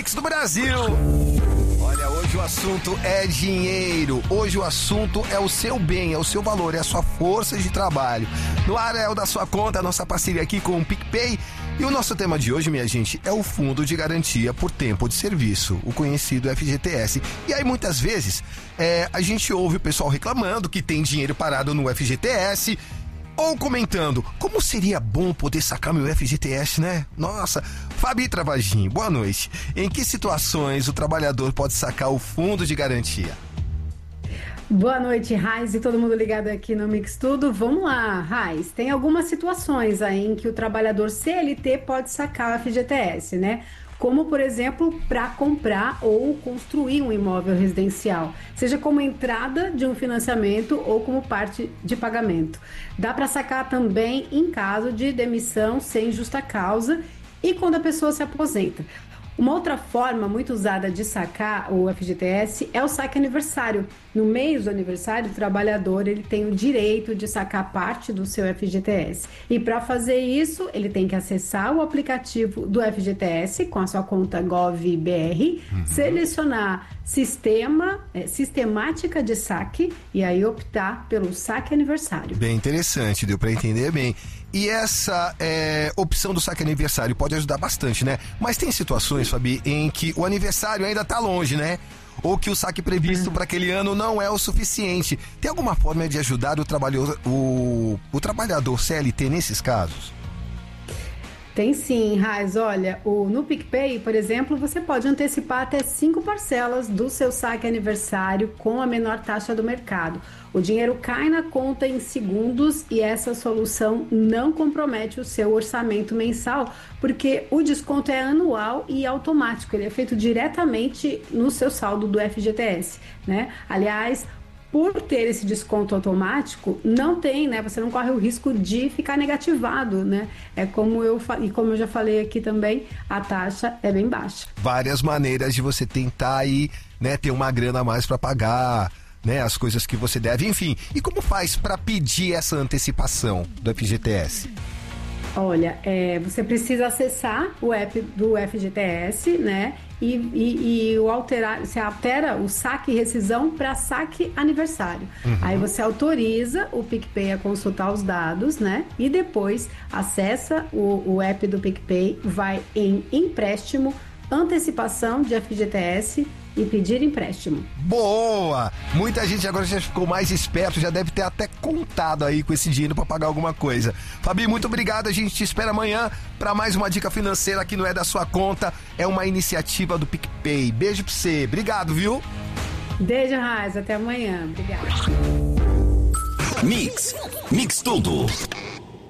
Mix do Brasil. Olha, hoje o assunto é dinheiro. Hoje o assunto é o seu bem, é o seu valor, é a sua força de trabalho. No ar é o da sua conta, a nossa parceria aqui com o PicPay. E o nosso tema de hoje, minha gente, é o Fundo de Garantia por Tempo de Serviço, o conhecido FGTS. E aí, muitas vezes, a gente ouve o pessoal reclamando que tem dinheiro parado no FGTS, ou comentando, como seria bom poder sacar meu FGTS, né? Nossa, Fabi Travagin, boa noite. Em que situações o trabalhador pode sacar o Fundo de Garantia? Boa noite, Raiz, e todo mundo ligado aqui no Mix Tudo. Vamos lá, Raiz. Tem algumas situações aí em que o trabalhador CLT pode sacar o FGTS, né? Como, por exemplo, para comprar ou construir um imóvel residencial, seja como entrada de um financiamento ou como parte de pagamento. Dá para sacar também em caso de demissão sem justa causa e quando a pessoa se aposenta. Uma outra forma muito usada de sacar o FGTS é o saque aniversário. No mês do aniversário, o trabalhador ele tem o direito de sacar parte do seu FGTS. E para fazer isso, ele tem que acessar o aplicativo do FGTS com a sua conta Gov.br, selecionar sistemática de saque e aí optar pelo saque aniversário. Bem interessante, deu para entender bem. E essa opção do saque aniversário pode ajudar bastante, né? Mas tem situações, Fabi, em que o aniversário ainda tá longe, né? Ou que o saque previsto para aquele ano não é o suficiente. Tem alguma forma de ajudar o trabalhador CLT nesses casos? Tem sim, Raiz. Olha, no PicPay, por exemplo, você pode antecipar até 5 parcelas do seu saque aniversário com a menor taxa do mercado. O dinheiro cai na conta em segundos e essa solução não compromete o seu orçamento mensal, porque o desconto é anual e automático. Ele é feito diretamente no seu saldo do FGTS, né? Aliás, por ter esse desconto automático, não tem, né? Você não corre o risco de ficar negativado, né? Como eu já falei aqui também, a taxa é bem baixa. Várias maneiras de você tentar aí, né, ter uma grana a mais para pagar, né, as coisas que você deve, enfim. E como faz para pedir essa antecipação do FGTS? Olha, você precisa acessar o app do FGTS, né? Você altera o saque e rescisão para saque aniversário. Aí você autoriza o PicPay a consultar os dados, né? E depois acessa o app do PicPay, vai em empréstimo, antecipação de FGTS e pedir empréstimo. Boa! Muita gente agora já ficou mais esperto, já deve ter até contado aí com esse dinheiro para pagar alguma coisa. Fabi, muito obrigado, a gente te espera amanhã para mais uma dica financeira aqui no É da Sua Conta. É uma iniciativa do PicPay. Beijo pra você, obrigado, viu? Beijo, Raiz, até amanhã. Obrigada. Mix Tudo.